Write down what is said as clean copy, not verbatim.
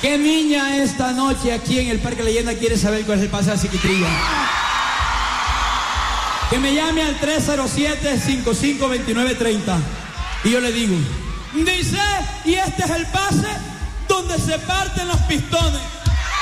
¿Qué niña esta noche aquí en el Parque Leyenda quiere saber cuál es el pase a Chiquitrilla? Que me llame al 307-552930 y yo le digo, dice, y este es el pase donde se parten los pistones.